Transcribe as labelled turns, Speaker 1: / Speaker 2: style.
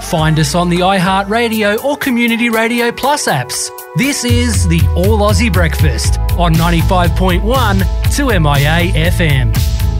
Speaker 1: Find us on the iHeartRadio or Community Radio Plus apps. This is the All Aussie Breakfast on 95.1 2MIA FM.